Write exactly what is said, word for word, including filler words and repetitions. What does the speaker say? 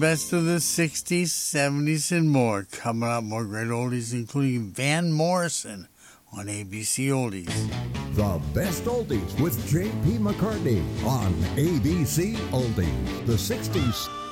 Best of the sixties, seventies, and more. Coming up, more great oldies, including Van Morrison on A B C Oldies. The Best Oldies with J P. McCartney on A B C Oldies. The sixties.